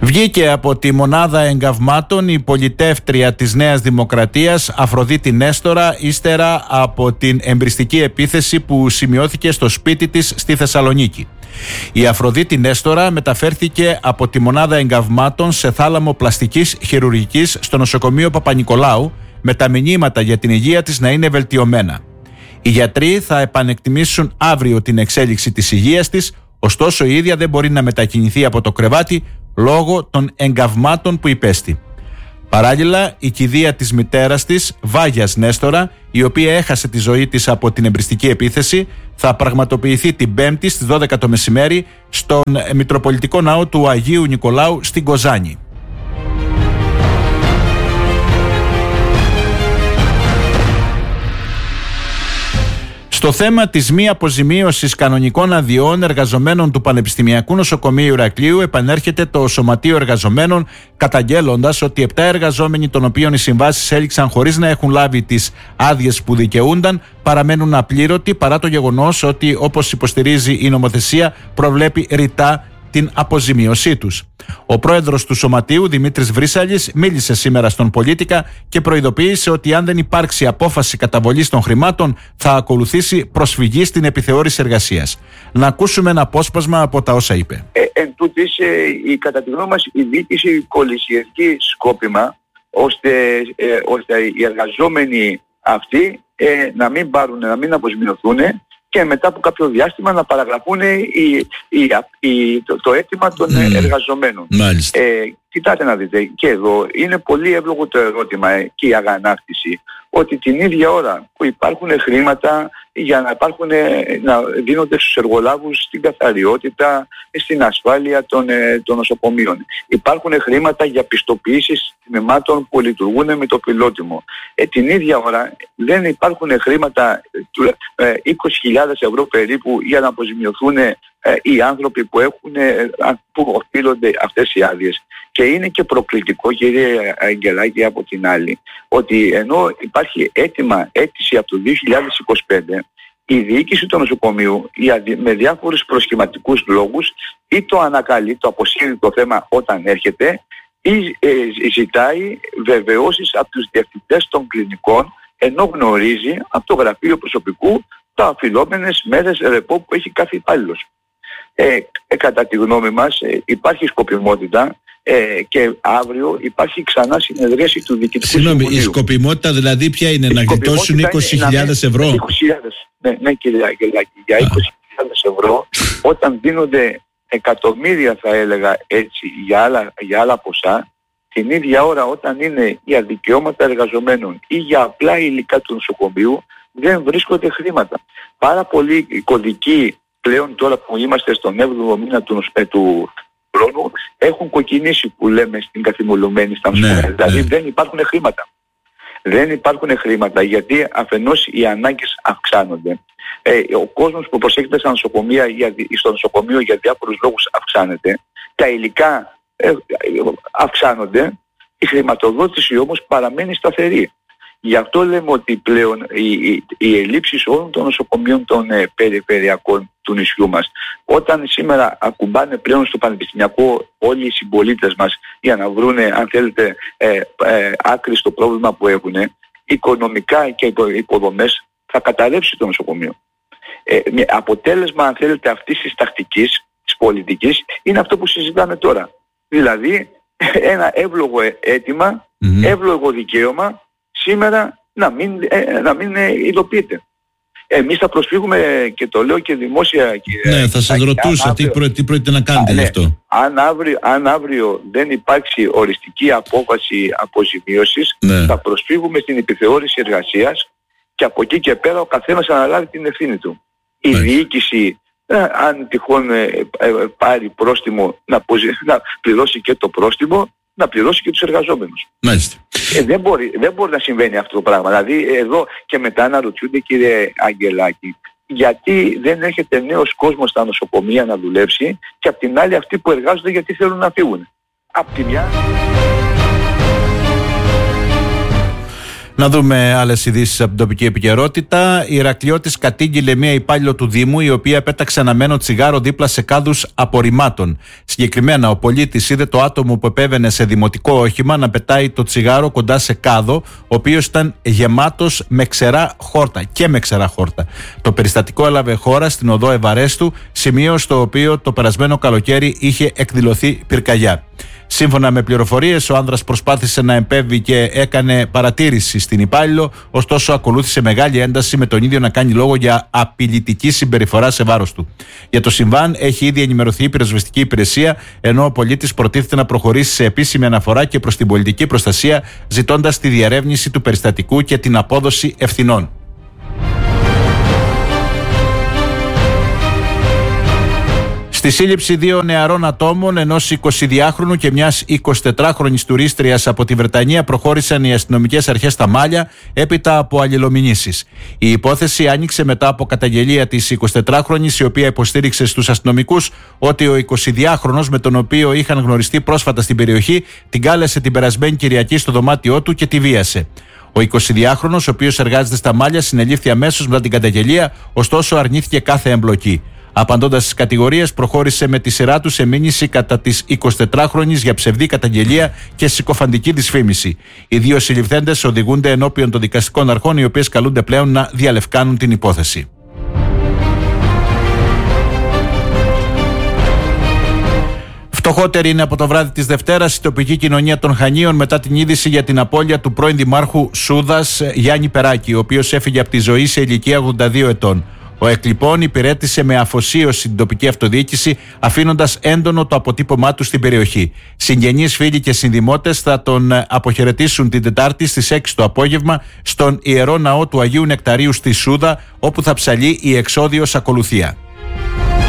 Βγήκε από τη μονάδα εγκαυμάτων η πολιτεύτρια της Νέας Δημοκρατίας Αφροδίτη Νέστορα ύστερα από την εμπριστική επίθεση που σημειώθηκε στο σπίτι της στη Θεσσαλονίκη. Η Αφροδίτη Νέστορα μεταφέρθηκε από τη μονάδα εγκαυμάτων σε θάλαμο πλαστικής χειρουργικής στο νοσοκομείο Παπα-Νικολάου με τα μηνύματα για την υγεία της να είναι βελτιωμένα. Οι γιατροί θα επανεκτιμήσουν αύριο την εξέλιξη της υγείας της, ωστόσο η ίδια δεν μπορεί να μετακινηθεί από το κρεβάτι λόγω των εγκαυμάτων που υπέστη. Παράλληλα, η κηδεία της μητέρας της, Βάγιας Νέστορα, η οποία έχασε τη ζωή της από την εμπριστική επίθεση, θα πραγματοποιηθεί την Πέμπτη στις 12 το μεσημέρι στον Μητροπολιτικό Ναό του Αγίου Νικολάου στην Κοζάνη. Στο θέμα της μη αποζημίωσης κανονικών αδειών εργαζομένων του Πανεπιστημιακού Νοσοκομείου Ηρακλείου επανέρχεται το Σωματείο Εργαζομένων, καταγγέλλοντας ότι 7 εργαζόμενοι των οποίων οι συμβάσεις έληξαν χωρίς να έχουν λάβει τις άδειες που δικαιούνταν παραμένουν απλήρωτοι, παρά το γεγονός ότι, όπως υποστηρίζει η νομοθεσία, προβλέπει ρητά την αποζημίωσή τους. Ο πρόεδρος του Σωματείου, Δημήτρης Βρύσαλης, μίλησε σήμερα στον Πολίτικα και προειδοποίησε ότι αν δεν υπάρξει απόφαση καταβολής των χρημάτων θα ακολουθήσει προσφυγή στην επιθεώρηση εργασίας. Να ακούσουμε ένα απόσπασμα από τα όσα είπε. Εν τούτης, κατά τη γνώμη μας, η διοίκηση κολυσιεργεί σκόπιμα ώστε οι εργαζόμενοι αυτοί να μην πάρουν, να μην αποζημιωθούν και μετά από κάποιο διάστημα να παραγραφούν το αίτημα των εργαζομένων. Κοιτάτε να δείτε, και εδώ είναι πολύ εύλογο το ερώτημα και η αγανάκτηση, ότι την ίδια ώρα που υπάρχουν χρήματα για να δίνονται στους εργολάβους στην καθαριότητα, στην ασφάλεια των νοσοκομείων. Υπάρχουν χρήματα για πιστοποιήσεις τμήματων που λειτουργούν με το πιλότιμο. Την ίδια ώρα δεν υπάρχουν χρήματα 20.000 ευρώ περίπου για να αποζημιωθούν οι άνθρωποι που οφείλονται αυτές οι άδειες. Και είναι και προκλητικό, κύριε Αγγελάκη, από την άλλη, ότι ενώ υπάρχει αίτηση από το 2025, η διοίκηση του νοσοκομείου με διάφορους προσχηματικούς λόγους ή το ανακαλεί, το αποσύρει το θέμα όταν έρχεται, ή ζητάει βεβαιώσεις από τους διευθυντές των κλινικών, ενώ γνωρίζει από το γραφείο προσωπικού τα οφειλόμενες μέρες ρεπό που έχει κάθε υπάλληλος. Κατά τη γνώμη μας υπάρχει σκοπιμότητα και αύριο υπάρχει ξανά συνεδρίαση του Διοικητικού Συμβουλίου. Συγγνώμη, η σκοπιμότητα δηλαδή ποια είναι, να γλιτώσουν 20.000 ευρώ? 20.000, ναι κύριε Αγγελάκη, για 20.000 ευρώ όταν δίνονται εκατομμύρια, θα έλεγα έτσι, για άλλα ποσά, την ίδια ώρα όταν είναι για δικαιώματα εργαζομένων ή για απλά υλικά του νοσοκομείου, δεν βρίσκονται χρήματα. Πάρα πολλοί κωδικοί πλέον, τώρα που είμαστε στον 7ο μήνα του χρόνου, έχουν κοκκινήσει, που λέμε στην καθημερινή στα νοσοκομεία. Δηλαδή δεν υπάρχουν χρήματα. Δεν υπάρχουν χρήματα γιατί αφενός οι ανάγκες αυξάνονται. Ο κόσμος που προσέχεται στο νοσοκομείο για διάφορους λόγους αυξάνεται. Τα υλικά αυξάνονται. Η χρηματοδότηση όμως παραμένει σταθερή. Γι' αυτό λέμε ότι πλέον οι ελλείψεις όλων των νοσοκομείων των περιφερειακών του νησιού μας, όταν σήμερα ακουμπάνε πλέον στο πανεπιστημιακό όλοι οι συμπολίτες μας για να βρούνε, αν θέλετε, άκρη στο πρόβλημα που έχουν, οικονομικά και υποδομές, θα καταρρεύσει το νοσοκομείο. Αποτέλεσμα, αν θέλετε, αυτής της τακτικής, της πολιτικής, είναι αυτό που συζητάμε τώρα. Δηλαδή, ένα εύλογο αίτημα, εύλογο δικαίωμα, σήμερα να μην υλοποιείται. Εμείς θα προσφύγουμε, και το λέω και δημόσια, κύριε. Ναι, θα σας ρωτούσα τι πρόκειται να κάνετε γι' αυτό. Αν αύριο δεν υπάρξει οριστική απόφαση αποζημίωσης, θα προσφύγουμε στην επιθεώρηση εργασίας και από εκεί και πέρα ο καθένας αναλάβει την ευθύνη του. Η διοίκηση, αν τυχόν πάρει πρόστιμο, να πληρώσει και το πρόστιμο, να πληρώσει και τους εργαζόμενους. Δεν μπορεί να συμβαίνει αυτό το πράγμα. Δηλαδή εδώ και μετά αναρωτιούνται, κύριε Αγγελάκη, γιατί δεν έρχεται νέος κόσμος στα νοσοκομεία να δουλέψει, και απ' την άλλη αυτοί που εργάζονται γιατί θέλουν να φύγουν. Απ' τη μια... Να δούμε άλλες ειδήσεις από την τοπική επικαιρότητα. Η Ηρακλειώτης κατήγγειλε μία υπάλληλο του Δήμου, η οποία πέταξε αναμένο τσιγάρο δίπλα σε κάδους απορριμμάτων. Συγκεκριμένα, ο πολίτης είδε το άτομο που επέβαινε σε δημοτικό όχημα να πετάει το τσιγάρο κοντά σε κάδο, ο οποίος ήταν γεμάτος με ξερά χόρτα. Το περιστατικό έλαβε χώρα στην οδό Ευαρέστου, σημείο στο οποίο το περασμένο καλοκαίρι είχε εκδηλωθεί πυρκαγιά. Σύμφωνα με πληροφορίες, ο άνδρας προσπάθησε να επέμβει και έκανε παρατήρηση στην υπάλληλο, ωστόσο ακολούθησε μεγάλη ένταση, με τον ίδιο να κάνει λόγο για απειλητική συμπεριφορά σε βάρος του. Για το συμβάν έχει ήδη ενημερωθεί η πυροσβεστική υπηρεσία, ενώ ο πολίτης προτίθεται να προχωρήσει σε επίσημη αναφορά και προς την πολιτική προστασία, ζητώντας τη διερεύνηση του περιστατικού και την απόδοση ευθυνών. Στη σύλληψη 2 νεαρών ατόμων, ενός 22χρονου και μιας 24χρονης τουρίστριας από τη Βρετανία, προχώρησαν οι αστυνομικές αρχές στα μάλια έπειτα από αλληλομηνήσεις. Η υπόθεση άνοιξε μετά από καταγγελία της 24χρονης, η οποία υποστήριξε στους αστυνομικούς ότι ο 22χρονος, με τον οποίο είχαν γνωριστεί πρόσφατα στην περιοχή, την κάλεσε την περασμένη Κυριακή στο δωμάτιό του και τη βίασε. Ο 22χρονος, ο οποίος εργάζεται στα μάλια, συνελήφθη αμέσως μετά την καταγγελία, ωστόσο αρνήθηκε κάθε εμπλοκή. Απαντώντας στις κατηγορίες, προχώρησε με τη σειρά του σε μήνυση κατά της 24χρονης για ψευδή καταγγελία και συκοφαντική δυσφήμιση. Οι δύο συλληφθέντες οδηγούνται ενώπιον των δικαστικών αρχών, οι οποίες καλούνται πλέον να διαλευκάνουν την υπόθεση. Φτωχότερη είναι από το βράδυ της Δευτέρας η τοπική κοινωνία των Χανίων μετά την είδηση για την απώλεια του πρώην δημάρχου Σούδας, Γιάννη Περάκη, ο οποίος έφυγε από τη ζωή σε ηλικία 82 ετών. Ο ΕΚ λοιπόν υπηρέτησε με αφοσίωση την τοπική αυτοδιοίκηση, αφήνοντας έντονο το αποτύπωμά του στην περιοχή. Συγγενείς, φίλοι και συνδημότες θα τον αποχαιρετήσουν την Τετάρτη στις 6 το απόγευμα στον Ιερό Ναό του Αγίου Νεκταρίου στη Σούδα, όπου θα ψαλεί η εξόδιος ακολουθία.